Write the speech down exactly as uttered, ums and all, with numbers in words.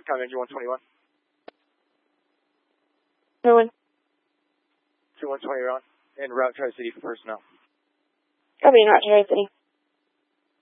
County Ranger one twenty-one. No one. two one twenty, you're on. En route, Tri-City for personnel. Copy, en route, Tri-City.